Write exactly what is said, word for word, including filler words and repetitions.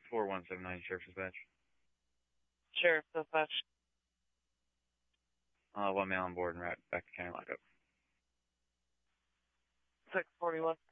four one seven nine, Sheriff's Dispatch. Sheriff Dispatch. Uh, one male on board and right back to county lockup. six forty-one.